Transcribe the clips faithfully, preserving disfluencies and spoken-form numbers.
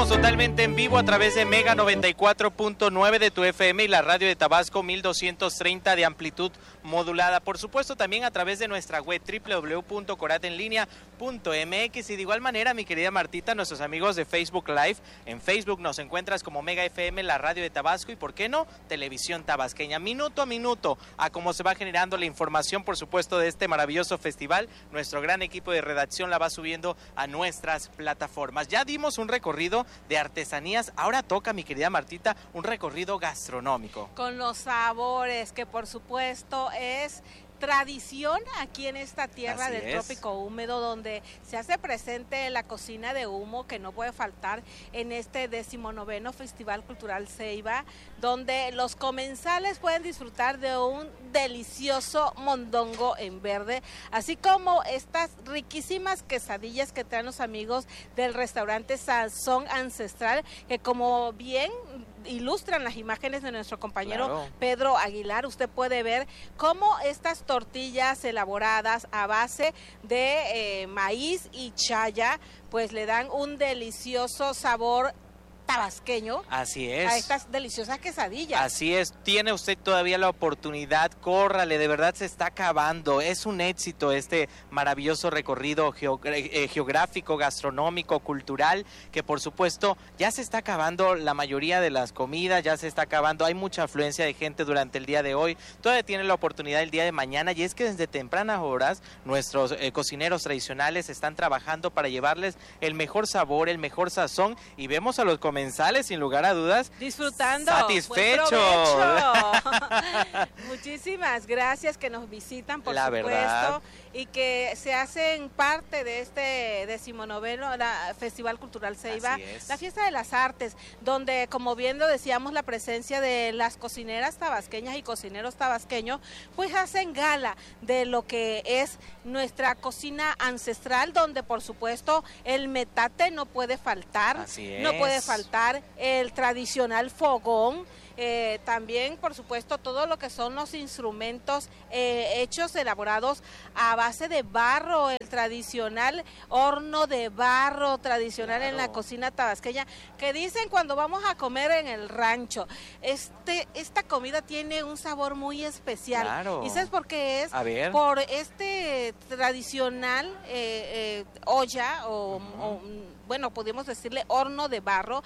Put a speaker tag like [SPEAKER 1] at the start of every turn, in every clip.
[SPEAKER 1] Totalmente en vivo a través de Mega noventa y cuatro punto nueve de tu F M y la radio de Tabasco mil doscientos treinta de amplitud modulada. Por supuesto también a través de nuestra web doble u doble u doble u punto coratenlinea punto m x y de igual manera, mi querida Martita, nuestros amigos de Facebook Live. En Facebook nos encuentras como Mega F M, la radio de Tabasco y, ¿por qué no?, Televisión Tabasqueña. Minuto a minuto a cómo se va generando la información, por supuesto, de este maravilloso festival. Nuestro gran equipo de redacción la va subiendo a nuestras plataformas. Ya dimos un recorrido de artesanías, ahora toca, mi querida Martita, un recorrido gastronómico.
[SPEAKER 2] Con los sabores, que por supuesto es tradición aquí en esta tierra
[SPEAKER 1] Así
[SPEAKER 2] del
[SPEAKER 1] es.
[SPEAKER 2] trópico húmedo, donde se hace presente la cocina de humo, que no puede faltar en este decimonoveno Festival Cultural Ceiba, donde los comensales pueden disfrutar de un delicioso mondongo en verde, así como estas riquísimas quesadillas que traen los amigos del restaurante Sazón Ancestral, que como bien ilustran las imágenes de nuestro compañero
[SPEAKER 1] Claro.
[SPEAKER 2] Pedro Aguilar, usted puede ver cómo estas tortillas elaboradas a base de eh, maíz y chaya, pues le dan un delicioso sabor tabasqueño
[SPEAKER 1] Así es.
[SPEAKER 2] a estas deliciosas quesadillas.
[SPEAKER 1] Así es, tiene usted todavía la oportunidad, córrale, de verdad se está acabando, es un éxito este maravilloso recorrido geo, eh, geográfico, gastronómico, cultural, que por supuesto ya se está acabando la mayoría de las comidas, ya se está acabando, hay mucha afluencia de gente durante el día de hoy, todavía tiene la oportunidad el día de mañana, y es que desde tempranas horas nuestros eh, cocineros tradicionales están trabajando para llevarles el mejor sabor, el mejor sazón, y vemos a los comensales sin lugar a dudas
[SPEAKER 2] disfrutando,
[SPEAKER 1] satisfechos.
[SPEAKER 2] Muchísimas gracias que nos visitan, por
[SPEAKER 1] La
[SPEAKER 2] supuesto,
[SPEAKER 1] verdad.
[SPEAKER 2] y que se hacen parte de este decimonoveno la Festival Cultural Ceiba,
[SPEAKER 1] Así es.
[SPEAKER 2] la fiesta de las artes, donde, como bien lo decíamos, la presencia de las cocineras tabasqueñas y cocineros tabasqueños, pues hacen gala de lo que es nuestra cocina ancestral, donde por supuesto el metate no puede faltar,
[SPEAKER 1] Así es.
[SPEAKER 2] no puede faltar el tradicional fogón, eh, también por supuesto todo lo que son los instrumentos eh, hechos, elaborados a base de barro, el tradicional horno de barro tradicional
[SPEAKER 1] Claro.
[SPEAKER 2] en la cocina tabasqueña, que dicen cuando vamos a comer en el rancho, este esta comida tiene un sabor muy especial.
[SPEAKER 1] Claro.
[SPEAKER 2] ¿Y sabes por qué es?
[SPEAKER 1] A ver.
[SPEAKER 2] Por este tradicional eh, eh, olla o,
[SPEAKER 1] Uh-huh.
[SPEAKER 2] o bueno, podemos decirle horno de barro,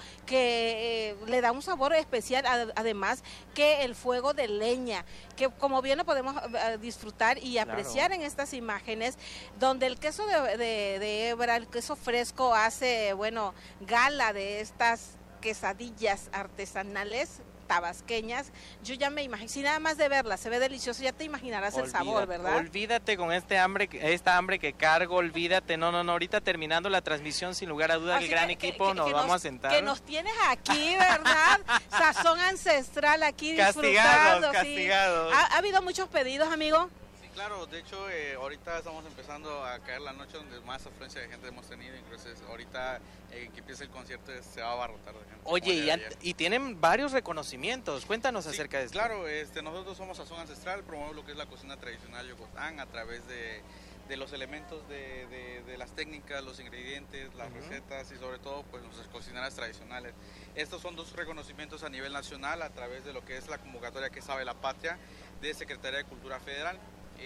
[SPEAKER 2] que eh, le da un sabor especial, ad, además que el fuego de leña, que como bien lo podemos uh, disfrutar y apreciar
[SPEAKER 1] Claro.
[SPEAKER 2] en estas imágenes, donde el queso de, de, de hebra, el queso fresco, hace, bueno, gala de estas quesadillas artesanales tabasqueñas. Yo ya me imagino, si nada más de verla se ve delicioso, ya te imaginarás
[SPEAKER 1] Olvídate,
[SPEAKER 2] el sabor, ¿verdad?
[SPEAKER 1] Olvídate con este hambre, esta hambre que cargo, olvídate, no, no, no, ahorita terminando la transmisión, sin lugar a duda,
[SPEAKER 2] Así
[SPEAKER 1] el gran
[SPEAKER 2] que-
[SPEAKER 1] equipo
[SPEAKER 2] que-
[SPEAKER 1] nos
[SPEAKER 2] que
[SPEAKER 1] vamos a sentar.
[SPEAKER 2] Que nos tienes aquí, ¿verdad? Sazón Ancestral aquí
[SPEAKER 1] Castigados,
[SPEAKER 2] disfrutando. sí.
[SPEAKER 1] castigados.
[SPEAKER 2] ¿Ha, ha habido muchos pedidos, amigo?
[SPEAKER 3] Sí, claro, de hecho eh, ahorita estamos empezando a caer la noche donde más afluencia de gente hemos tenido, entonces ahorita eh, que empiece el concierto se va a abarrotar de gente.
[SPEAKER 1] Oye,
[SPEAKER 3] como
[SPEAKER 1] y,
[SPEAKER 3] de
[SPEAKER 1] an-
[SPEAKER 3] ayer.
[SPEAKER 1] y tienen varios reconocimientos, cuéntanos
[SPEAKER 3] Sí,
[SPEAKER 1] acerca de esto.
[SPEAKER 3] Claro, este, nosotros somos Sazón Ancestral, promovemos lo que es la cocina tradicional yocotán a través de, de los elementos de, de, de las técnicas, los ingredientes, las
[SPEAKER 1] Ujú.
[SPEAKER 3] recetas y sobre todo pues nuestras cocineras tradicionales. Estos son dos reconocimientos a nivel nacional a través de lo que es la convocatoria que sabe la patria de Secretaría de Cultura Federal.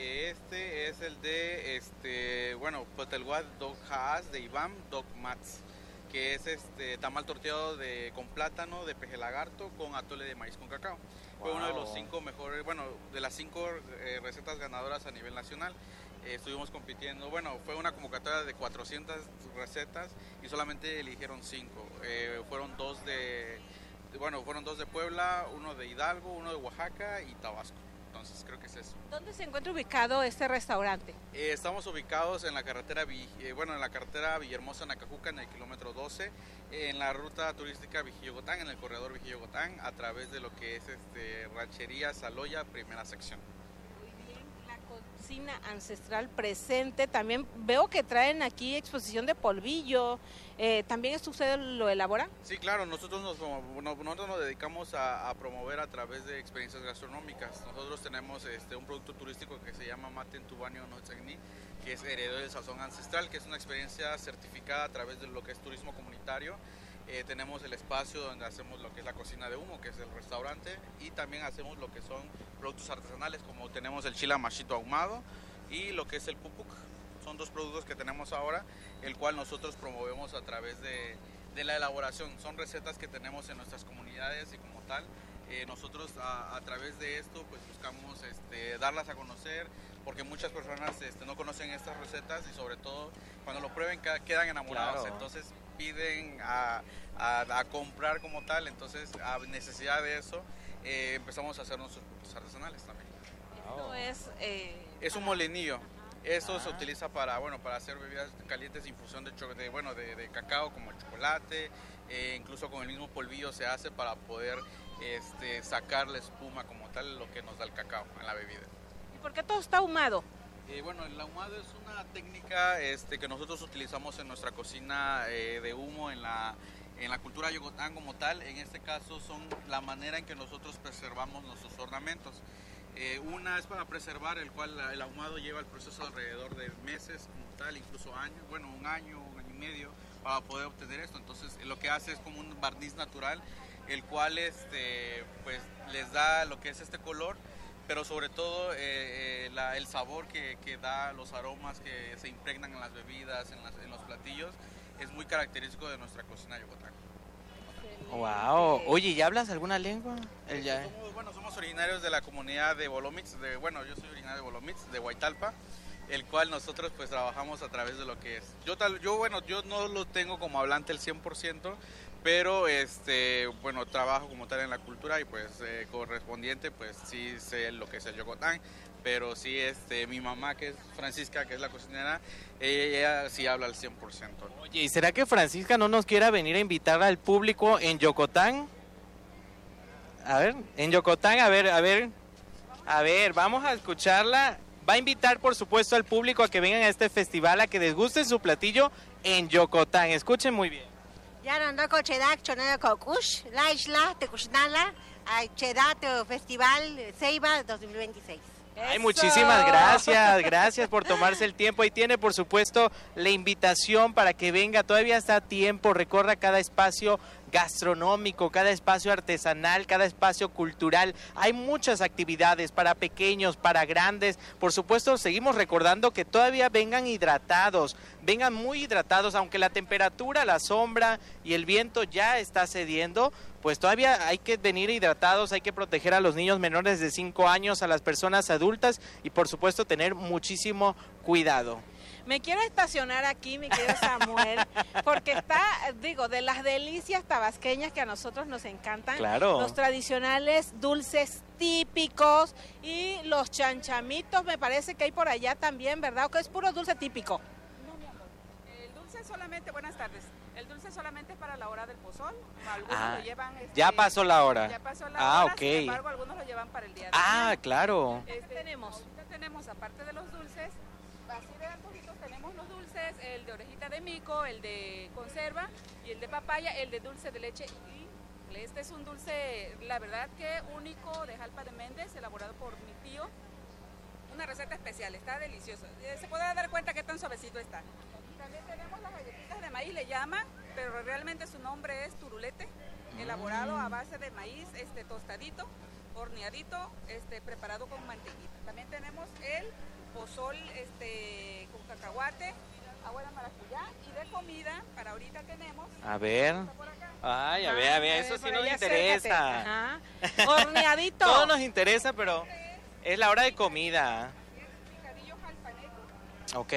[SPEAKER 3] Este es el de, este, bueno, Potelguad Dog Haas de Iván Dog Mats, que es este tamal torteado de, con plátano de peje lagarto con atole de maíz con cacao. Fue uno de los
[SPEAKER 1] Wow.
[SPEAKER 3] cinco mejores, bueno, de las cinco eh, recetas ganadoras a nivel nacional. Eh, estuvimos compitiendo, bueno, fue una convocatoria de cuatrocientas recetas y solamente eligieron cinco. Eh, fueron dos de, de, bueno, fueron dos de Puebla, uno de Hidalgo, uno de Oaxaca y Tabasco. Entonces creo que es eso.
[SPEAKER 2] ¿Dónde se encuentra ubicado este restaurante?
[SPEAKER 3] Eh, estamos ubicados en la carretera, eh, bueno, en la carretera Villahermosa Nacajuca, en el kilómetro doce, en la ruta turística Vigilogotán, en el corredor Vigilogotán, a través de lo que es este Ranchería Saloya, primera sección.
[SPEAKER 2] Muy bien, la cocina ancestral presente. También veo que traen aquí exposición de polvillo. Eh, ¿También esto usted lo elabora?
[SPEAKER 3] Sí, claro, nosotros nos, nosotros nos dedicamos a, a promover a través de experiencias gastronómicas. Nosotros tenemos este, un producto turístico que se llama Maten Tubanio Notzegni, que es heredero del sazón ancestral, que es una experiencia certificada a través de lo que es turismo comunitario. Eh, tenemos el espacio donde hacemos lo que es la cocina de humo, que es el restaurante, y también hacemos lo que son productos artesanales, como tenemos el chile machito ahumado y lo que es el pupuk. Son dos productos que tenemos ahora, el cual nosotros promovemos a través de, de la elaboración. Son recetas que tenemos en nuestras comunidades y como tal, eh, nosotros a, a través de esto pues buscamos este, darlas a conocer, porque muchas personas este, no conocen estas recetas y sobre todo cuando lo prueben quedan enamorados, claro. Entonces piden a, a, a comprar como tal, entonces a necesidad de eso eh, empezamos a hacer nuestros productos artesanales también.
[SPEAKER 2] Esto es... Eh,
[SPEAKER 3] es un molinillo, eso ah. se utiliza para, bueno, para hacer bebidas calientes, infusión de, de, bueno, de, de cacao como el chocolate, eh, incluso con el mismo polvillo se hace para poder este, sacar la espuma como tal, lo que nos da el cacao en la bebida.
[SPEAKER 2] ¿Y por qué todo está ahumado?
[SPEAKER 3] Eh, bueno, el ahumado es una técnica este, que nosotros utilizamos en nuestra cocina eh, de humo, en la, en la cultura yocotán como tal. En este caso son la manera en que nosotros preservamos nuestros ornamentos. Eh, una es para preservar, el cual el ahumado lleva el proceso alrededor de meses como tal, incluso años, bueno, un año, un año y medio para poder obtener esto. Entonces lo que hace es como un barniz natural, el cual este, pues, les da lo que es este color, pero sobre todo eh, eh, la, el sabor que, que da, los aromas que se impregnan en las bebidas, en, las, en los platillos, es muy característico de nuestra cocina yucateca.
[SPEAKER 1] Wow, oye, ¿ya hablas alguna lengua?
[SPEAKER 3] Eh, ya... somos, bueno, somos originarios de la comunidad de Bolomitz, de, bueno, yo soy originario de Bolomitz, de Huaytalpa, el cual nosotros pues trabajamos a través de lo que es. Yo, tal, yo bueno, yo no lo tengo como hablante el cien por ciento, pero este, bueno, trabajo como tal en la cultura y pues eh, correspondiente pues sí sé lo que es el yocotán, pero sí este, mi mamá que es Francisca, que es la cocinera, ella, ella sí habla al cien por ciento.
[SPEAKER 1] Oye, ¿y será que Francisca no nos quiera venir a invitar al público en Yocotán? A ver, en Yocotán, a ver, a ver, a ver, vamos a escucharla. Va a invitar, por supuesto, al público a que vengan a este festival, a que desgusten su platillo en Yocotán. Escuchen muy bien.
[SPEAKER 4] Yarandoko Chedak, Chonero Kokush, La Isla, Tekuchnala, Chedak Festival Ceiba dos mil veintiséis.
[SPEAKER 1] Ay, muchísimas gracias, gracias por tomarse el tiempo. Y tiene, por supuesto, la invitación para que venga. Todavía está a tiempo, recorra cada espacio gastronómico, cada espacio artesanal, cada espacio cultural. Hay muchas actividades para pequeños, para grandes. Por supuesto, seguimos recordando que todavía vengan hidratados, vengan muy hidratados, aunque la temperatura, la sombra y el viento ya está cediendo, pues todavía hay que venir hidratados, hay que proteger a los niños menores de cinco años, a las personas adultas y por supuesto tener muchísimo cuidado.
[SPEAKER 2] Me quiero estacionar aquí, mi querido Samuel, porque está, digo, de las delicias tabasqueñas que a nosotros nos encantan.
[SPEAKER 1] Claro.
[SPEAKER 2] Los tradicionales dulces típicos y los chanchamitos, me parece que hay por allá también, ¿verdad? ¿O que es puro dulce típico?
[SPEAKER 5] No, mi amor. El dulce solamente, buenas tardes, el dulce solamente es para la hora del pozol. Algunos
[SPEAKER 1] ah,
[SPEAKER 5] lo llevan... Este,
[SPEAKER 1] ya pasó la hora.
[SPEAKER 5] Ya pasó la
[SPEAKER 1] ah,
[SPEAKER 5] hora,
[SPEAKER 1] ok.
[SPEAKER 5] Sin embargo, algunos lo llevan para el día de
[SPEAKER 1] Ah,
[SPEAKER 5] mañana.
[SPEAKER 1] claro.
[SPEAKER 5] Este, tenemos? Ahorita tenemos, aparte de los dulces, así de antojitos, tenemos los dulces, el de orejita de mico, el de conserva y el de papaya, el de dulce de leche. Y este es un dulce, la verdad que único, de Jalpa de Méndez, elaborado por mi tío. Una receta especial, está delicioso. Se puede dar cuenta qué tan suavecito está. También tenemos las galletitas de maíz, le llama, pero realmente su nombre es turulete, elaborado a base de maíz este, tostadito, horneadito, este, preparado con mantequilla. También tenemos el pozol este, con cacahuate, agua de maracuyá y de comida, para ahorita tenemos...
[SPEAKER 1] A ver, ay, a ver, a ver, eso sí nos interesa.
[SPEAKER 2] Ajá. Horneadito.
[SPEAKER 1] Todo nos interesa, pero es la hora de comida.
[SPEAKER 5] Es picadillo jalpaneco.
[SPEAKER 1] Ok.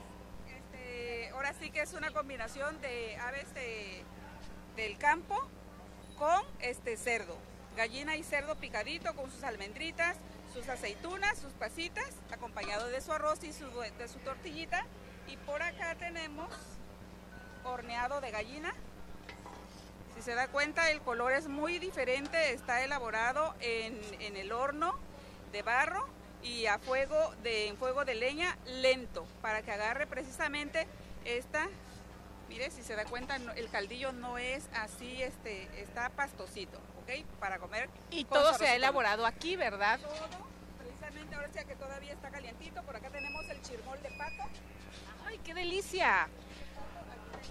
[SPEAKER 5] Este, ahora sí que es una combinación de aves de, del campo con este cerdo. Gallina y cerdo picadito con sus almendritas, sus aceitunas, sus pasitas, acompañado de su arroz y su, de su tortillita. Y por acá tenemos horneado de gallina. Si se da cuenta, el color es muy diferente, está elaborado en, en el horno de barro y a fuego de, en fuego de leña lento, para que agarre precisamente esta, mire, si se da cuenta, el caldillo no es así, este, está pastosito, ¿ok? Para comer.
[SPEAKER 2] Y todo se ha elaborado aquí, ¿verdad?
[SPEAKER 5] Todo, precisamente ahora sí que todavía está calientito. Por acá tenemos el chirmol de pato.
[SPEAKER 2] ¡Ay, qué delicia!
[SPEAKER 5] Aquí tenemos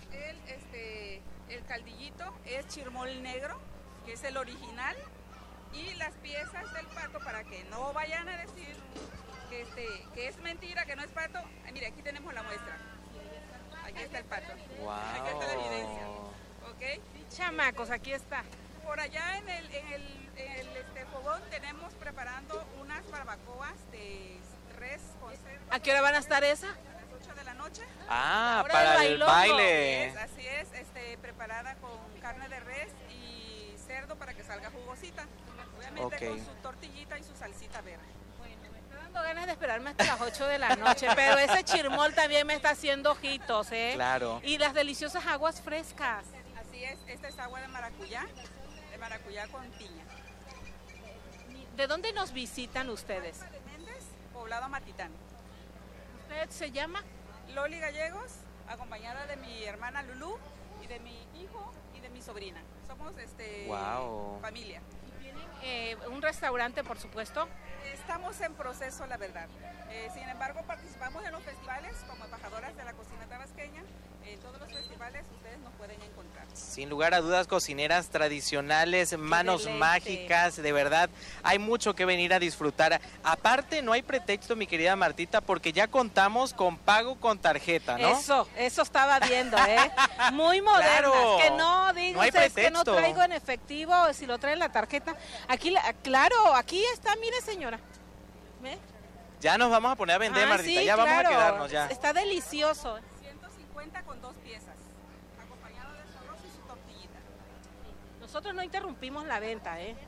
[SPEAKER 5] el, este, el caldillito es chirmol negro, que es el original, y las piezas del pato, para que no vayan a decir que, este, que es mentira, que no es pato. Ay, mire, aquí tenemos la muestra. Aquí está el pato.
[SPEAKER 1] Wow.
[SPEAKER 5] Aquí está la evidencia. ¿Ok?
[SPEAKER 2] Chamacos, aquí está.
[SPEAKER 5] Por allá en el, en el, en el este, fogón tenemos preparando unas barbacoas de res con cerdo.
[SPEAKER 2] ¿A qué hora van a estar esa?
[SPEAKER 5] A las ocho de la noche.
[SPEAKER 1] Ah,
[SPEAKER 2] Ahora
[SPEAKER 1] para
[SPEAKER 2] el
[SPEAKER 1] el
[SPEAKER 2] bailongo.
[SPEAKER 1] baile.
[SPEAKER 5] Es, así es, este, preparada con carne de res y cerdo para que salga jugosita. Obviamente
[SPEAKER 1] Ok.
[SPEAKER 5] con su tortillita y su salsita verde.
[SPEAKER 2] Me está dando ganas de esperarme hasta las ocho de la noche, pero ese chirmol también me está haciendo ojitos, ¿eh?
[SPEAKER 1] Claro.
[SPEAKER 2] Y las deliciosas aguas frescas.
[SPEAKER 5] Así es, esta es agua de maracuyá, de maracuyá con piña.
[SPEAKER 2] ¿De dónde nos visitan ustedes?
[SPEAKER 5] De Méndez, poblado Matitán.
[SPEAKER 2] ¿Usted se llama?
[SPEAKER 5] Loli Gallegos, acompañada de mi hermana Lulú y de mi hijo y de mi sobrina. Somos este
[SPEAKER 1] Wow.
[SPEAKER 5] familia.
[SPEAKER 2] ¿Tienen eh, un restaurante, por supuesto?
[SPEAKER 5] Estamos en proceso, la verdad. Eh, sin embargo, participamos en los festivales como embajadoras de la cocina tabasqueña. En todos los festivales ustedes nos pueden encontrar.
[SPEAKER 1] Sin lugar a dudas, cocineras tradicionales, manos
[SPEAKER 2] deleite.
[SPEAKER 1] mágicas, de verdad, hay mucho que venir a disfrutar. Aparte, no hay pretexto, mi querida Martita, porque ya contamos con pago con tarjeta, ¿no?
[SPEAKER 2] Eso, eso estaba viendo, ¿eh? Muy modernas,
[SPEAKER 1] Claro.
[SPEAKER 2] que no digan
[SPEAKER 1] No hay
[SPEAKER 2] ustedes que no
[SPEAKER 1] pretexto.
[SPEAKER 2] traigo en efectivo, si lo traen la tarjeta. Aquí, la- claro, aquí está, mire señora. ¿Ve?
[SPEAKER 1] Ya nos vamos a poner a vender,
[SPEAKER 2] Ah,
[SPEAKER 1] Martita,
[SPEAKER 2] sí,
[SPEAKER 1] ya vamos a
[SPEAKER 2] claro.
[SPEAKER 1] quedarnos ya.
[SPEAKER 2] Está delicioso.
[SPEAKER 5] ciento cincuenta con dos piezas, acompañado de su arroz y su tortillita.
[SPEAKER 2] Nosotros no interrumpimos la venta, ¿eh?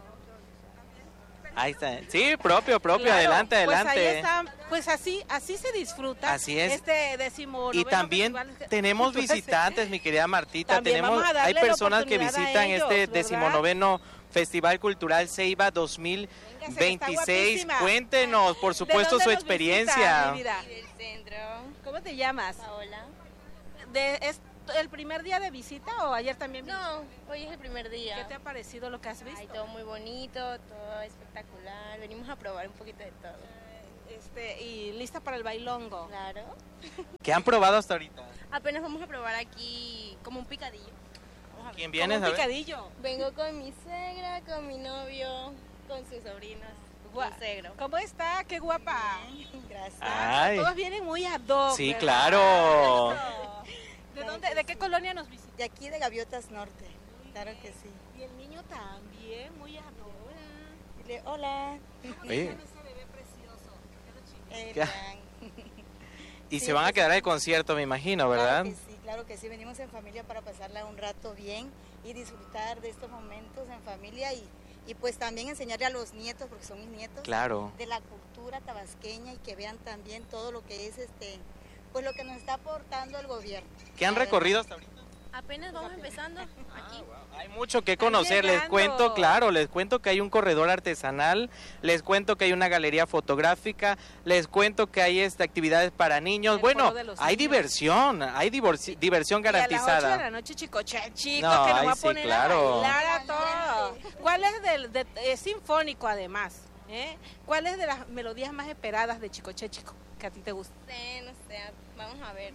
[SPEAKER 1] Ahí está. Sí, propio, propio,
[SPEAKER 2] Claro,
[SPEAKER 1] adelante,
[SPEAKER 2] pues ahí
[SPEAKER 1] adelante.
[SPEAKER 2] está, pues así, así se disfruta.
[SPEAKER 1] Así es.
[SPEAKER 2] Este décimo
[SPEAKER 1] Y también tenemos visitantes, mi querida Martita,
[SPEAKER 2] También
[SPEAKER 1] tenemos,
[SPEAKER 2] vamos a darle
[SPEAKER 1] hay
[SPEAKER 2] la
[SPEAKER 1] personas que
[SPEAKER 2] oportunidad a
[SPEAKER 1] visitan
[SPEAKER 2] ellos,
[SPEAKER 1] este
[SPEAKER 2] ¿verdad?
[SPEAKER 1] decimonoveno Festival Cultural Ceiba dos mil veintiséis.
[SPEAKER 2] guapísima.
[SPEAKER 1] Cuéntenos, por supuesto,
[SPEAKER 2] ¿De
[SPEAKER 1] su
[SPEAKER 2] dónde nos
[SPEAKER 1] experiencia.
[SPEAKER 2] visita, mi vida?
[SPEAKER 6] Del centro,
[SPEAKER 2] ¿Cómo te llamas?
[SPEAKER 6] Paola.
[SPEAKER 2] De, ¿Es el primer día de visita o ayer también?
[SPEAKER 6] No, hoy es el primer día.
[SPEAKER 2] ¿Qué te ha parecido lo que has visto?
[SPEAKER 6] Ay, todo muy bonito, todo espectacular. Venimos a probar un poquito de todo.
[SPEAKER 2] Este, y lista para el bailongo.
[SPEAKER 6] Claro.
[SPEAKER 1] ¿Qué han probado hasta ahorita?
[SPEAKER 6] Apenas vamos a probar aquí como un picadillo. Vamos a ver.
[SPEAKER 1] ¿Quién
[SPEAKER 2] Como
[SPEAKER 1] viene?
[SPEAKER 2] un
[SPEAKER 1] A ver.
[SPEAKER 2] picadillo.
[SPEAKER 6] Vengo con mi suegra, con mi novio, con sus sobrinos.
[SPEAKER 2] Gua-
[SPEAKER 6] Mi suegro.
[SPEAKER 2] ¿Cómo está? ¡Qué guapa!
[SPEAKER 6] Gracias.
[SPEAKER 1] Ay,
[SPEAKER 2] Todos vienen muy ad hoc,
[SPEAKER 1] sí,
[SPEAKER 2] ¿verdad?
[SPEAKER 1] claro.
[SPEAKER 2] ¿De dónde, de qué colonia nos visita?
[SPEAKER 7] De aquí de Gaviotas Norte, claro que sí.
[SPEAKER 2] Y el niño también, muy ad hoc.
[SPEAKER 7] Dile, hola.
[SPEAKER 1] Oye,
[SPEAKER 2] Ese bebé precioso.
[SPEAKER 7] Eh,
[SPEAKER 1] ¿Qué?
[SPEAKER 7] bien.
[SPEAKER 1] y
[SPEAKER 7] Sí,
[SPEAKER 1] se van a
[SPEAKER 7] pues,
[SPEAKER 1] quedar al concierto, me imagino, ¿verdad?
[SPEAKER 7] Claro que sí, claro que sí. Venimos en familia para pasarla un rato bien y disfrutar de estos momentos en familia y, y pues también enseñarle a los nietos, porque son mis nietos,
[SPEAKER 1] Claro.
[SPEAKER 7] de la cultura tabasqueña y que vean también todo lo que es este, pues lo que nos está aportando el gobierno.
[SPEAKER 1] ¿Qué han
[SPEAKER 7] La verdad.
[SPEAKER 1] recorrido hasta ahorita?
[SPEAKER 6] Apenas vamos empezando aquí.
[SPEAKER 1] Hay mucho que conocer, les
[SPEAKER 2] llegando.
[SPEAKER 1] cuento, claro, les cuento que hay un corredor artesanal, les cuento que hay una galería fotográfica, les cuento que hay este, actividades para niños.
[SPEAKER 2] El
[SPEAKER 1] Bueno,
[SPEAKER 2] foro de los
[SPEAKER 1] hay
[SPEAKER 2] niños.
[SPEAKER 1] diversión, hay divorci- diversión
[SPEAKER 2] Y a las ocho de
[SPEAKER 1] garantizada.
[SPEAKER 2] la noche, chico, che, chico,
[SPEAKER 1] No,
[SPEAKER 2] que nos
[SPEAKER 1] ay,
[SPEAKER 2] va a
[SPEAKER 1] sí,
[SPEAKER 2] poner
[SPEAKER 1] claro.
[SPEAKER 2] a bailar a todo. ¿Cuál es del, de, es sinfónico además? ¿eh? ¿Cuál es de las melodías más esperadas de Chicoche Chico que a ti te gusta?
[SPEAKER 6] No sé, no sé, vamos a ver.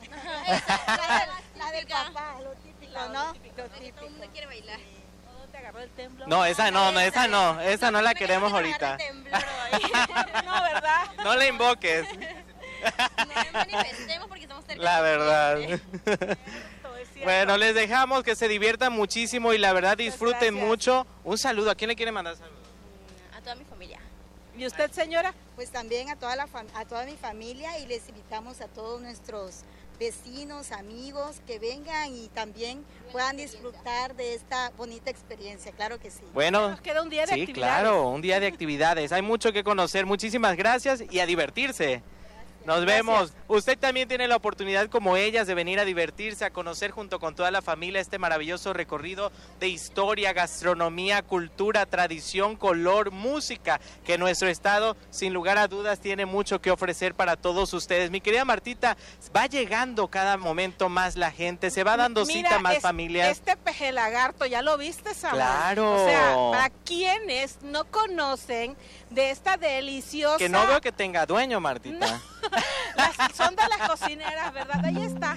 [SPEAKER 7] La del papá, lo típico, ¿no? Lo
[SPEAKER 6] Todo el
[SPEAKER 7] típico.
[SPEAKER 6] mundo quiere bailar.
[SPEAKER 2] ¿Todo te agarró el temblor?
[SPEAKER 1] No, esa no, no, esa no, esa no la queremos
[SPEAKER 6] Me agarra
[SPEAKER 1] ahorita.
[SPEAKER 6] temblor hoy.
[SPEAKER 2] No, ¿verdad?
[SPEAKER 1] No la invoques,
[SPEAKER 6] No manifestemos porque estamos cerca.
[SPEAKER 1] la
[SPEAKER 6] del
[SPEAKER 1] verdad.
[SPEAKER 2] Cierto, es cierto.
[SPEAKER 1] Bueno, les dejamos que se diviertan muchísimo y la verdad disfruten
[SPEAKER 2] gracias.
[SPEAKER 1] mucho. Un saludo, ¿a quién le quiere mandar saludos?
[SPEAKER 6] A toda mi familia.
[SPEAKER 2] ¿Y usted, señora?
[SPEAKER 7] Pues también a toda, la fam- a toda mi familia y les invitamos a todos nuestros vecinos, amigos, que vengan y también puedan disfrutar de esta bonita experiencia, claro que sí.
[SPEAKER 1] Bueno,
[SPEAKER 2] Nos queda un día de
[SPEAKER 1] sí,
[SPEAKER 2] actividades.
[SPEAKER 1] claro, un día de actividades. Hay mucho que conocer. Muchísimas gracias y a divertirse. Nos vemos. Usted también tiene la oportunidad, como ellas, de venir a divertirse, a conocer junto con toda la familia este maravilloso recorrido de historia, gastronomía, cultura, tradición, color, música, que nuestro estado, sin lugar a dudas, tiene mucho que ofrecer para todos ustedes. Mi querida Martita, va llegando cada momento más la gente, se va dando
[SPEAKER 2] Mira,
[SPEAKER 1] cita más
[SPEAKER 2] es-
[SPEAKER 1] familias.
[SPEAKER 2] Este peje lagarto, ¿ya lo viste, Samuel?
[SPEAKER 1] Claro.
[SPEAKER 2] O sea, para quienes no conocen de esta deliciosa...
[SPEAKER 1] Que no veo que tenga dueño, Martita.
[SPEAKER 2] Las- son de las cocineras, ¿verdad? Ahí está.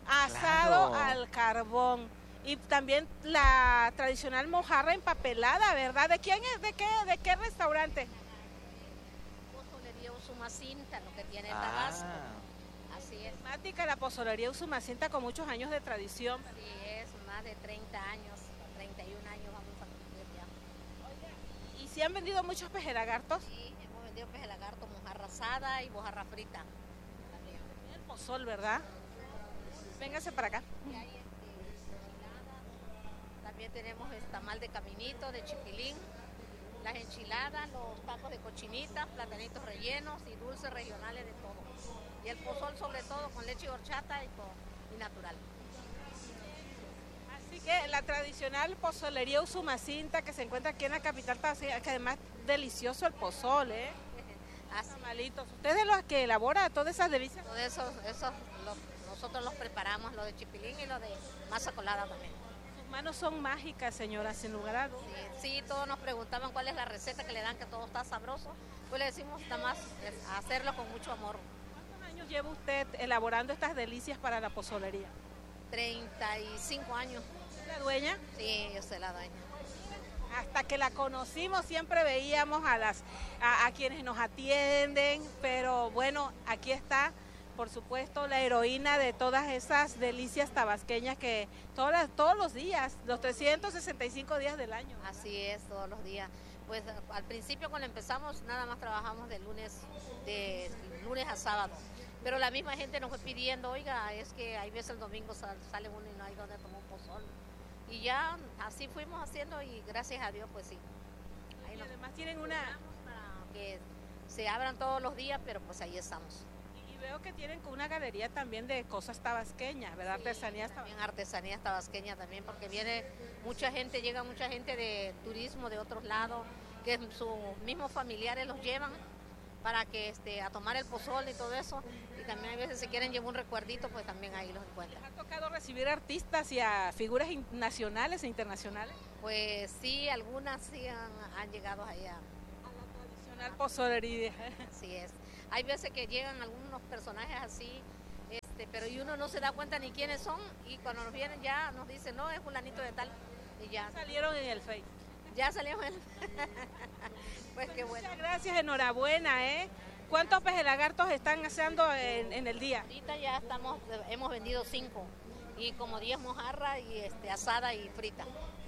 [SPEAKER 2] asado
[SPEAKER 1] Claro.
[SPEAKER 2] al carbón. Y también la tradicional mojarra empapelada, ¿verdad? ¿De quién es? ¿De qué, de qué restaurante?
[SPEAKER 8] Pozolería Usumacinta, lo que tiene
[SPEAKER 1] Ah,
[SPEAKER 8] Tabasco. Así es.
[SPEAKER 2] Emblemática la pozolería Usumacinta con muchos años de tradición.
[SPEAKER 8] Sí, es más de treinta años, treinta y un años vamos a cumplir ya.
[SPEAKER 2] ¿Y si han vendido muchos pejelagartos?
[SPEAKER 8] Sí, hemos vendido peje lagarto, mojarra asada y mojarra frita. También.
[SPEAKER 2] El pozol, ¿verdad? Véngase para acá.
[SPEAKER 8] Y hay este, enchiladas. También tenemos el tamal de caminito, de chipilín, las enchiladas, los tacos de cochinita, platanitos rellenos y dulces regionales de todo. Y el pozol sobre todo con leche y horchata y, con, y natural.
[SPEAKER 2] Así que la tradicional pozolería Usumacinta que se encuentra aquí en la capital tabasqueña, que además delicioso el pozol, ¿eh?
[SPEAKER 8] Así,
[SPEAKER 2] Tamalitos. ¿Ustedes los que elabora todas esas delicias?
[SPEAKER 8] todo eso, eso lo- nosotros los preparamos, lo de chipilín y lo de masa colada también.
[SPEAKER 2] Sus manos son mágicas, señora, sin lugar a dudas.
[SPEAKER 8] Sí, sí, todos nos preguntaban cuál es la receta que le dan, que todo está sabroso. Pues le decimos nada más es hacerlo con mucho amor.
[SPEAKER 2] ¿Cuántos años lleva usted elaborando estas delicias para la pozolería?
[SPEAKER 8] treinta y cinco años.
[SPEAKER 2] ¿Es la dueña?
[SPEAKER 8] Sí, yo soy la dueña.
[SPEAKER 2] Hasta que la conocimos siempre veíamos a las a, a quienes nos atienden, pero bueno, aquí está, por supuesto, la heroína de todas esas delicias tabasqueñas que todas, todos los días, los trescientos sesenta y cinco días del año.
[SPEAKER 8] Así es, todos los días. Pues al principio cuando empezamos nada más trabajamos de lunes, de lunes a sábado. Pero la misma gente nos fue pidiendo, oiga, es que hay veces el domingo sal- sale uno y no hay donde tomar un pozol. Y ya así fuimos haciendo y gracias a Dios pues sí. Ahí
[SPEAKER 2] Y
[SPEAKER 8] nos
[SPEAKER 2] además tienen una,
[SPEAKER 8] para que se abran todos los días, pero pues ahí estamos.
[SPEAKER 2] y veo que tienen con una galería también de cosas tabasqueñas, ¿verdad? Artesanías
[SPEAKER 8] También
[SPEAKER 2] tabasqueñas.
[SPEAKER 8] artesanías tabasqueñas también, porque viene mucha gente, llega mucha gente de turismo de otros lados, que sus mismos familiares los llevan para que este, a tomar el pozol y todo eso. Y también hay veces si quieren llevar un recuerdito, pues también ahí los encuentran.
[SPEAKER 2] ¿Les ha tocado recibir artistas y a figuras in- nacionales e internacionales?
[SPEAKER 8] Pues sí, algunas sí han, han llegado allá.
[SPEAKER 2] Tradicional pozolería.
[SPEAKER 8] Así es. Hay veces que llegan algunos personajes así, este, pero y uno no se da cuenta ni quiénes son, y cuando nos vienen ya nos dicen, no, es fulanito de tal, y ya,
[SPEAKER 2] Salieron en el Face.
[SPEAKER 8] ya salimos. en- Pues qué bueno.
[SPEAKER 2] Muchas gracias, enhorabuena, ¿eh? ¿Cuántos pejelagartos están haciendo en, en el día?
[SPEAKER 8] Ahorita ya estamos, hemos vendido cinco, y como diez mojarra y este, asada y frita.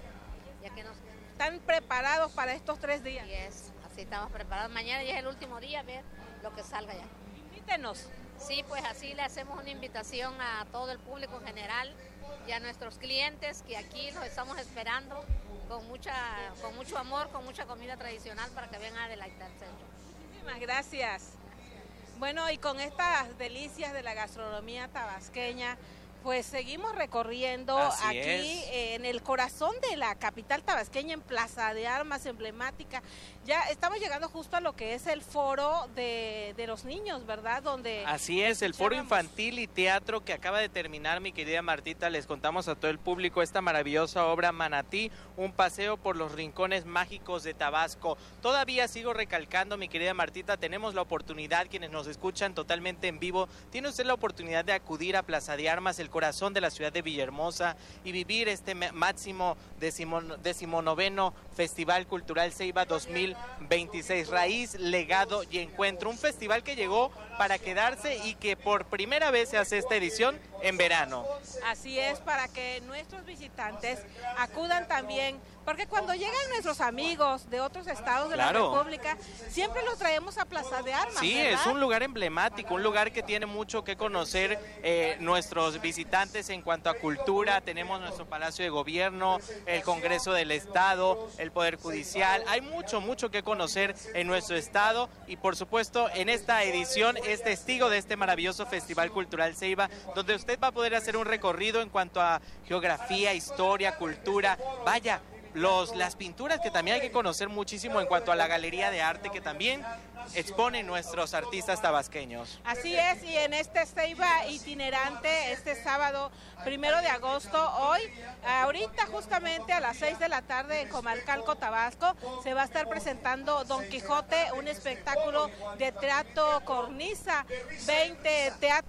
[SPEAKER 8] Ya que nos
[SPEAKER 2] ¿Están preparados para estos tres días?
[SPEAKER 8] y es, así estamos preparados. Mañana ya es el último día, a ver lo que salga ya.
[SPEAKER 2] Invítenos.
[SPEAKER 8] Sí, pues así le hacemos una invitación a todo el público en general y a nuestros clientes que aquí los estamos esperando con mucha, con mucho amor, con mucha comida tradicional para que vengan a deleitarse.
[SPEAKER 2] Muchísimas gracias. Bueno, y con estas delicias de la gastronomía tabasqueña, pues seguimos recorriendo
[SPEAKER 1] Así
[SPEAKER 2] aquí
[SPEAKER 1] es.
[SPEAKER 2] eh, en el corazón de la capital tabasqueña, en Plaza de Armas emblemática. Ya estamos llegando justo a lo que es el foro de, de los niños, ¿verdad? Donde
[SPEAKER 1] Así es, el foro
[SPEAKER 2] escuchábamos-
[SPEAKER 1] infantil y teatro que acaba de terminar, mi querida Martita. Les contamos a todo el público esta maravillosa obra Manatí, un paseo por los rincones mágicos de Tabasco. Todavía sigo recalcando, mi querida Martita, tenemos la oportunidad, quienes nos escuchan totalmente en vivo, tiene usted la oportunidad de acudir a Plaza de Armas, el corazón de la ciudad de Villahermosa, y vivir este me- máximo decimo, decimonoveno Festival Cultural Ceiba dos mil veintiséis, Raíz, Legado y Encuentro, un festival que llegó para quedarse y que por primera vez se hace esta edición en verano.
[SPEAKER 2] Así es, para que nuestros visitantes acudan también, porque cuando llegan nuestros amigos de otros estados de
[SPEAKER 1] Claro.
[SPEAKER 2] la República, siempre los traemos a Plaza de Armas,
[SPEAKER 1] Sí,
[SPEAKER 2] ¿verdad?
[SPEAKER 1] es un lugar emblemático, un lugar que tiene mucho que conocer eh, nuestros visitantes en cuanto a cultura. Tenemos nuestro Palacio de Gobierno, el Congreso del Estado, el Poder Judicial. Hay mucho, mucho que conocer en nuestro estado y por supuesto en esta edición es testigo de este maravilloso Festival Cultural Ceiba, donde usted va a poder hacer un recorrido en cuanto a geografía, historia, cultura. Vaya, los, las pinturas que también hay que conocer muchísimo en cuanto a la galería de arte que también exponen nuestros artistas tabasqueños.
[SPEAKER 2] Así es, y en este Ceiba itinerante, este sábado primero de agosto, hoy, ahorita justamente a las seis de la tarde en Comalcalco, Tabasco, se va a estar presentando Don Quijote, un espectáculo de teatro cornisa, veinte teatro, que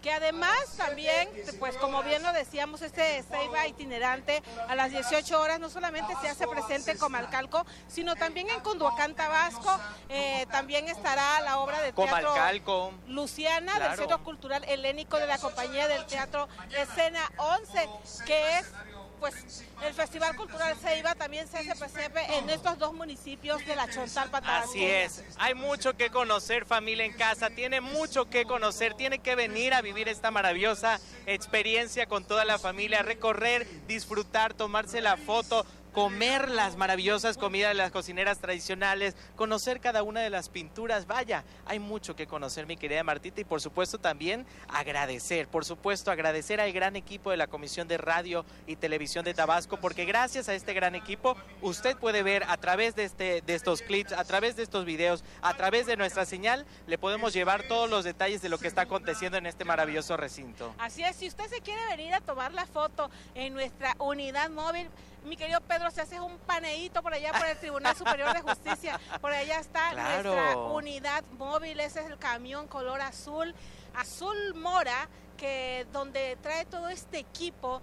[SPEAKER 2] que además también, pues como bien lo decíamos, este Ceiba itinerante a las dieciocho horas no solamente se hace presente en Comalcalco, sino también en Cunduacán, Tabasco. Eh, también estará la obra de teatro
[SPEAKER 1] Comalcalco,
[SPEAKER 2] Luciana,
[SPEAKER 1] claro,
[SPEAKER 2] del Centro Cultural Helénico de la compañía del teatro Escena once, que es pues el Festival Cultural Ceiba también se hace presente en estos dos municipios de la Chontalpa tabasqueña.
[SPEAKER 1] Así es, hay mucho que conocer, familia en casa, tiene mucho que conocer, tiene que venir a vivir esta maravillosa experiencia con toda la familia, recorrer, disfrutar, tomarse la foto, comer las maravillosas comidas de las cocineras tradicionales, conocer cada una de las pinturas. Vaya, hay mucho que conocer, mi querida Martita, y por supuesto también agradecer, por supuesto agradecer al gran equipo de la Comisión de Radio y Televisión de Tabasco, porque gracias a este gran equipo usted puede ver a través de, este, de estos clips, a través de estos videos, a través de nuestra señal, le podemos llevar todos los detalles de lo que está aconteciendo en este maravilloso recinto.
[SPEAKER 2] Así es, si usted se quiere venir a tomar la foto en nuestra unidad móvil, mi querido Pedro, se hace un paneíto por allá por el Tribunal Superior de Justicia, por allá está
[SPEAKER 1] Claro.
[SPEAKER 2] nuestra unidad móvil, ese es el camión color azul, azul mora, que donde trae todo este equipo,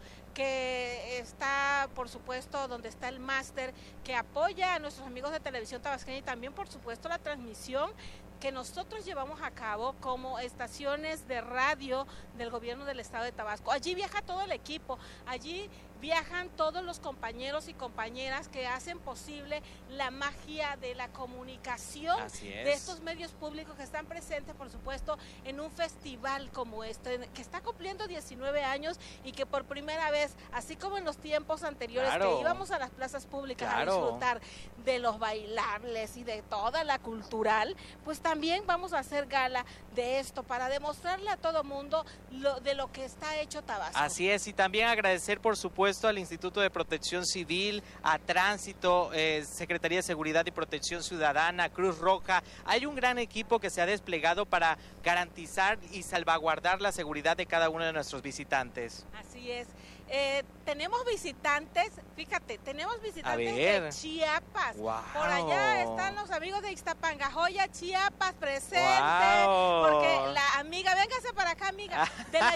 [SPEAKER 2] que está, por supuesto, donde está el máster, que apoya a nuestros amigos de Televisión Tabasqueña y también, por supuesto, la transmisión que nosotros llevamos a cabo como estaciones de radio del gobierno del estado de Tabasco. Allí viaja todo el equipo, allí viajan todos los compañeros y compañeras que hacen posible la magia de la comunicación de estos medios públicos que están presentes, por supuesto, en un festival como este, que está cumpliendo diecinueve años y que por primera vez, así como en los tiempos anteriores,
[SPEAKER 1] Claro.
[SPEAKER 2] que íbamos a las plazas públicas
[SPEAKER 1] Claro.
[SPEAKER 2] a disfrutar de los bailables y de toda la cultural, pues también vamos a hacer gala de esto para demostrarle a todo mundo lo, de lo que está hecho Tabasco.
[SPEAKER 1] Así es, y también agradecer por supuesto al Instituto de Protección Civil, a Tránsito, eh, Secretaría de Seguridad y Protección Ciudadana, Cruz Roja. Hay un gran equipo que se ha desplegado para garantizar y salvaguardar la seguridad de cada uno de nuestros visitantes.
[SPEAKER 2] Así es. Eh, tenemos visitantes, fíjate, tenemos visitantes
[SPEAKER 1] ver.
[SPEAKER 2] de Chiapas.
[SPEAKER 1] Wow.
[SPEAKER 2] Por allá están los amigos de Ixtapangajoya, Chiapas, presentes.
[SPEAKER 1] Wow.
[SPEAKER 2] Porque la amiga, véngase para acá, amiga, de la